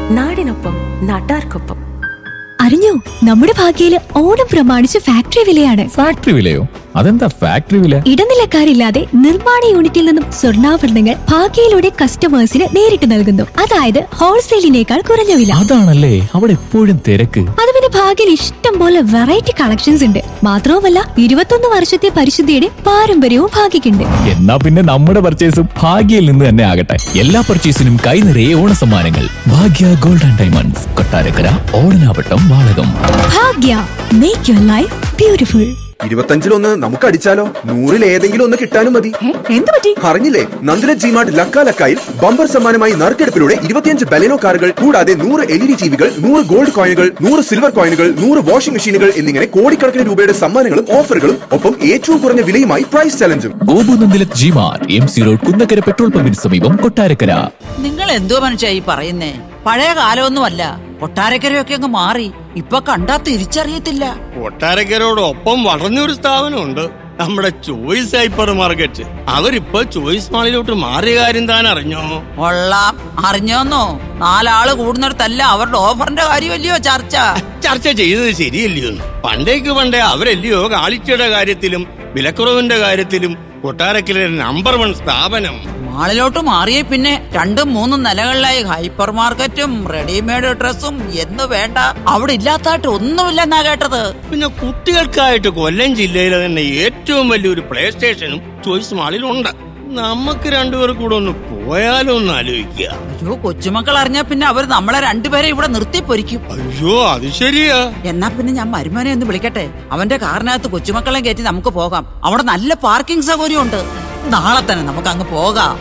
നാടിനൊപ്പം നാട്ടാർക്കൊപ്പം. അറിഞ്ഞോ, നമ്മുടെ ഭാഗ്യയില് ഓണം പ്രമാണിച്ച് ഫാക്ടറി വിലയാണ്. ഫാക്ടറി വിലയോ? അതെന്താ ഫാക്ടറി വില? ഇടനിലക്കാരില്ലാതെ നിർമ്മാണ യൂണിറ്റിൽ നിന്നും സ്വർണ്ണാഭരണങ്ങൾ ഭാഗ്യയിലൂടെ കസ്റ്റമേഴ്സിന് നേരിട്ട് നൽകുന്നു. അതായത് ഹോൾസെയിലിനേക്കാൾ കുറഞ്ഞ വില. അതാണല്ലേ അവിടെ എപ്പോഴും തിരക്ക്. അത് പിന്നെ ഭാഗ്യയിൽ ഇഷ്ടം പോലെ വെറൈറ്റി കളക്ഷൻസ് ഉണ്ട്. മാത്രവുമല്ല 21 വർഷത്തെ പരിശുദ്ധിയുടെ പാരമ്പര്യവും ഭാഗ്യക്കുണ്ട്. എന്നാ പിന്നെ നമ്മുടെ പർച്ചേസും ഭാഗ്യയിൽ നിന്ന് തന്നെ ആകട്ടെ. എല്ലാ പർച്ചേസിനും കൈ നിറയെ ഓണ സമ്മാനങ്ങൾ. ഭാഗ്യ gold and diamonds, Kottarakkara, Odanavattam, Valakom. Bhagya, make your life beautiful. 25-1 നമുക്ക് അടിച്ചാലോ? 100-ൽ ഏതെങ്കിലും ഒന്ന് കിട്ടാനും മതി. എന്ത് പറ്റി? അറിഞ്ഞില്ലേ? നന്ദിന ജിമാർട്ട് ലക്കാലക്കായിൽ ബമ്പർ സമ്മാനമായി നറുക്കെടുപ്പിലൂടെ 25 ബലെനോ കാറുകൾ കൂടാതെ 100 LED ടിവികൾ, 100 ഗോൾഡ് കോയിനുകൾ, 100 സിൽവർ കോയിനുകൾ, 100 വാഷിംഗ് മെഷീനുകൾ എന്നിങ്ങനെ കോടിക്കണക്കിന് രൂപയുടെ സമ്മാനങ്ങളും ഓഫറുകളും ഒപ്പം ഏറ്റവും കുറഞ്ഞ വിലയുമായി price ചലഞ്ചും. Gopu Nandilath G-Mart, MC road, Kunnakkara petrol പമ്പിന് സമീപം, കൊട്ടാരക്കര. നിങ്ങൾ എന്തോ മനുഷ്യ ഈ പറയുന്നേ? പഴയ കാലമൊന്നുമല്ല, കൊട്ടാരക്കരയൊക്കെ അങ്ങ് മാറി. ഇപ്പൊ കണ്ടാ തിരിച്ചറിയത്തില്ല. കൊട്ടാരക്കരോടൊപ്പം വളർന്നൊരു സ്ഥാപനമുണ്ട്, നമ്മുടെ ചോയ്സ് ഹൈപ്പർ മാർക്കറ്റ്. അവരിപ്പോ ചോയ്സ് മാളിലോട്ട് മാറിയ കാര്യം താൻ അറിഞ്ഞോ? കൊള്ളാം. അറിഞ്ഞോന്നോ? 4 ആള് കൂടുന്നിടത്തല്ല അവരുടെ ഓഫറിന്റെ കാര്യമല്ലയോ ചർച്ച ചെയ്തത് ശരിയല്ലയോ? പണ്ടേ അവരല്ലയോ ക്വാളിറ്റിയുടെ കാര്യത്തിലും വിലക്കുറവിന്റെ കാര്യത്തിലും കൊട്ടാരക്കര നമ്പർ 1 സ്ഥാപനം. മാളിലോട്ട് മാറിയ പിന്നെ 2-3 നിലകളിലായി ഹൈപ്പർ മാർക്കറ്റും റെഡിമെയ്ഡ് ഡ്രസ്സും എന്ന് വേണ്ട അവിടെ ഇല്ലാത്തായിട്ട് ഒന്നുമില്ലെന്നാ കേട്ടത്. പിന്നെ കുട്ടികൾക്കായിട്ട് കൊല്ലം ജില്ലയിലെ തന്നെ ഏറ്റവും വലിയൊരു പ്ലേ സ്റ്റേഷനും ചോയ്സ് മാളിലുണ്ട്. നമുക്ക് രണ്ടുപേർ കൂടെ ഒന്ന് പോയാലോ ഒന്ന് ആലോചിക്കുക. അയ്യോ, കൊച്ചുമക്കൾ അറിഞ്ഞാ പിന്നെ അവർ നമ്മളെ രണ്ടുപേരെ ഇവിടെ നിർത്തി പൊരിക്കും. അയ്യോ, അത് ശരിയാ. എന്നാ പിന്നെ ഞാൻ മരുമോനെ ഒന്ന് വിളിക്കട്ടെ. അവന്റെ കാറിനകത്ത് കൊച്ചുമക്കളെ കയറ്റി നമുക്ക് പോകാം. അവിടെ നല്ല പാർക്കിംഗ് സൗകര്യം ഉണ്ട്. നാളെ തന്നെ നമുക്ക് അങ്ങ് പോകാം.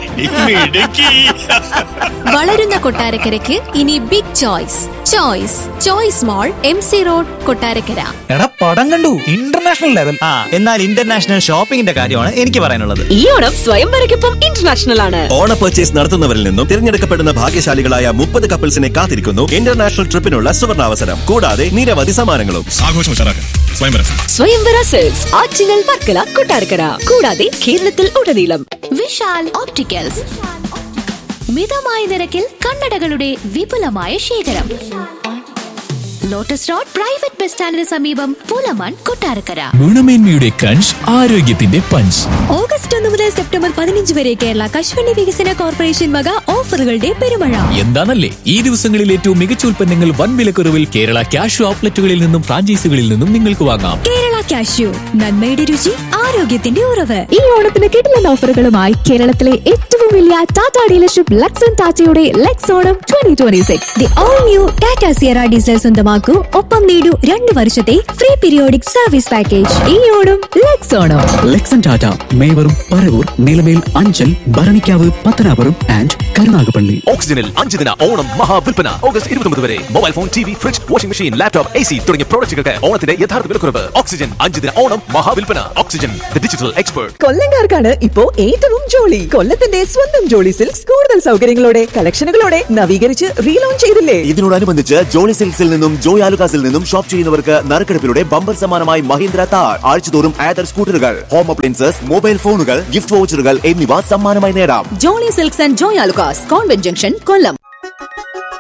വളരുന്ന കൊട്ടാരക്കരയ്ക്ക് ഇനി ബിഗ് ചോയ്സ് മോൾ, MC റോഡ്, കൊട്ടാരക്കര. എടാ, പടം കണ്ടു, ഇന്റർനാഷണൽ ലെവൽ. എന്നാൽ ഇന്റർനാഷണൽ ഷോപ്പിംഗിന്റെ കാര്യമാണ് എനിക്ക് പറയാനുള്ളത്. ഈ ഓണം സ്വയംവരയ്ക്കൊപ്പം ഇന്റർനാഷണൽ ആണ്. ഓണ പർച്ചേസ് നടത്തുന്നവരിൽ നിന്നും തിരഞ്ഞെടുക്കപ്പെടുന്ന ഭാഗ്യശാലികളായ 30 കപ്പിൾസിനെ കാത്തിരിക്കുന്നു ഇന്റർനാഷണൽ ട്രിപ്പിനുള്ള സുവർണാവസരം. കൂടാതെ നിരവധി സമ്മാനങ്ങളും. സ്വയംവര സെയിൽസ് ആറ്റിങ്ങൽ, വർക്കല, കൊട്ടാരക്കര കൂടാതെ കേരളത്തിൽ ഉടനീളം. വിശാൽ ഓപ്റ്റിക്കൽസ്, മിതമായ നിരക്കിൽ കണ്ണടകളുടെ വിപുലമായ ശേഖരം. ലോട്ടസ് റോഡ് പ്രൈവറ്റ് ബസ് സ്റ്റാൻഡിന് സമീപം, പുലമൺ, കൊട്ടാരക്കര. ഗുണമേന്മയുടെ ക്രഞ്ച്, ആരോഗ്യത്തിന്റെ പഞ്ച്. ഓഗസ്റ്റ് 1 മുതൽ സെപ്റ്റംബർ 15 വരെ കേരള കശുവണ്ടി വികസന കോർപ്പറേഷൻ വക ഓഫറുകളുടെ പെരുമഴ. എന്താണല്ലേ ഈ ദിവസങ്ങളിൽ ഏറ്റവും മികച്ച ഉൽപ്പന്നങ്ങൾ വൻ വിലക്കുറവിൽ കേരള കാഷ്യൂ ഔട്ട്ലെറ്റുകളിൽ നിന്നും ഫ്രാഞ്ചൈസികളിൽ നിന്നും നിങ്ങൾക്ക് വാങ്ങാം. കേരള കാഷ്യൂ, നന്മയുടെ രുചി, ആരോഗ്യത്തിന്റെ ഉറവ്. ഈ ഓണത്തിന് കിടിലൻ ഓഫറുകളുമായി കേരളത്തിലെ ഏറ്റവും വലിയ ടാറ്റ ഡീലർഷിപ്പ് ലക്സൺ ടാറ്റയുടെ Lex Onam 2026. The all new Tata Sierra diesel സ്വന്തമാക്കൂ. ഒപ്പം നേടൂ 2 വർഷത്തെ ഫ്രീ പീരിയോഡിക് സർവീസ് പാക്കേജ്. ഈ ഓണം ലെക്സ് ഓണം. ലെക്സൺ ടാറ്റ, മേവറും, പരവൂർ, നിലമേൽ, അഞ്ചൽ, ഭരണിക്കാവ്, പത്തനാപുരം ആൻഡ് കരുനാഗപ്പള്ളി. ഓക്സിജനിൽ 5 ദിന ഓണം മഹാവിൽപ്പന ഓഗസ്റ്റ് 29 വരെ. Mobile phone, TV, fridge, washing machine, laptop, AC തുടങ്ങിയ പ്രോഡക്റ്റുകൾക്ക് ഓണത്തിന്റെ യഥാർത്ഥ വിലക്കുറവ്. ഓക്സിജൻ 5 ദിന Onam മഹാവിൽപ്പന. Oxygen, the digital expert. കൊല്ലംകാർക്കാണ് ഇപ്പോ ഏറ്റവും ജോളി. കൊല്ലത്തിന്റെ സ്വന്തം ജോളി സിൽക്സ് കൂടുതൽ സൗകര്യങ്ങളോടെ, കളക്ഷനുകളോടെ നവീകരിച്ച് റീലോഞ്ച് ചെയ്തില്ലേ? ഇതിനോടനുബന്ധിച്ച് ജോളി സിൽക്സിൽ നിന്നും ജോയ് ആലുകാസിൽ നിന്നും ഷോപ്പ് ചെയ്യുന്നവർക്ക് നറുക്കെടുപ്പിലൂടെ ബമ്പർ സമ്മാനമായി മഹീന്ദ്ര താർ, ആഴ്ചതോറും ആദർ സ്കൂട്ടറുകൾ, ഹോം അപ്ലയൻസസ്, മൊബൈൽ ഫോണുകൾ, ഗിഫ്റ്റ് വൗച്ചറുകൾ എന്നിവ സമ്മാനമായി നേടാം. Jolly silks and Joy Alukkas, convent junction, Kollam.